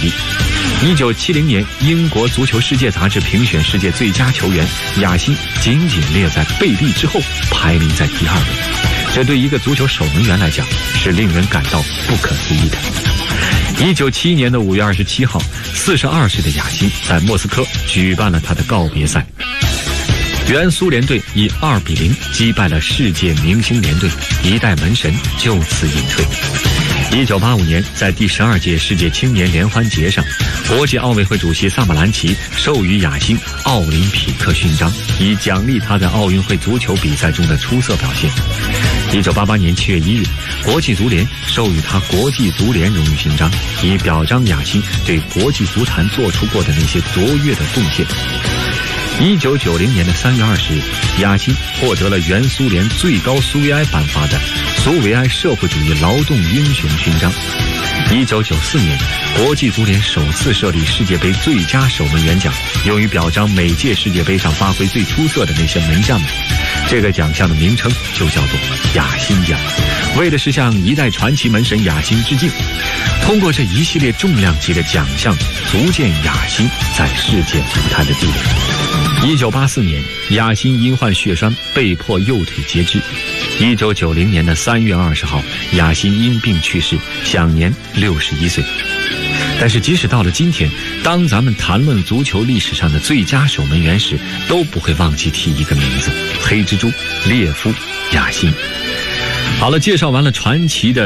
励。1970年，英国足球世界杂志评选世界最佳球员，亚辛仅仅列在贝利之后，排名在第2位。这对一个足球守门员来讲是令人感到不可思议的。1971年的5月27号，42岁的亚辛在莫斯科举办了他的告别赛。原苏联队以2-0击败了世界明星联队，一代门神就此隐退。1985年，在第12届世界青年联欢节上，国际奥委会主席萨马兰奇授予亚辛奥林匹克勋章，以奖励他在奥运会足球比赛中的出色表现。1988年7月1日，国际足联授予他国际足联荣誉勋章，以表彰亚辛对国际足坛做出过的那些卓越的贡献。1990年的3月20日，亚辛获得了原苏联最高苏维埃颁发的苏维埃社会主义劳动英雄勋章。1994年，国际足联首次设立世界杯最佳守门员奖，用于表彰每届世界杯上发挥最出色的那些门将们。这个奖项的名称就叫做亚辛奖，为的是向一代传奇门神亚辛致敬。通过这一系列重量级的奖项，足见亚辛在世界足坛的地位。1984年，亚辛因患血栓被迫右腿截肢。1990年的3月20号，亚辛因病去世，享年61岁。但是即使到了今天，当咱们谈论足球历史上的最佳守门员时，都不会忘记提一个名字：黑蜘蛛列夫·亚辛。好了，介绍完了传奇的